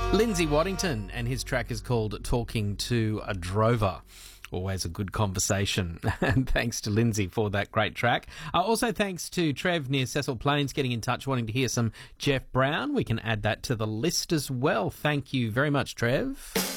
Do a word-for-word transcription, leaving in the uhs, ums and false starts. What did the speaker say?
Lindsay Waddington, and his track is called Talking to a Drover. Always a good conversation. And thanks to Lindsay for that great track. Uh, also thanks to Trev near Cecil Plains getting in touch, wanting to hear some Jeff Brown. We can add that to the list as well. Thank you very much, Trev.